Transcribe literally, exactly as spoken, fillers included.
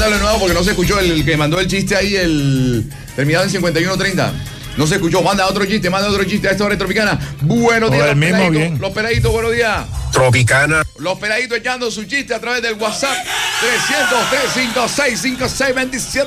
mándalo de nuevo porque no se escuchó el, el que mandó el chiste ahí, el terminado en cincuenta y uno treinta. No se escuchó. Manda otro chiste, manda otro chiste a esta hora de Tropicana. Buenos días, el los mismo peladitos. bien. Los peladitos, buenos días. Tropicana. Los peladitos echando su chiste a través del WhatsApp trescientos tres cincuenta y seis cincuenta y seis veintisiete.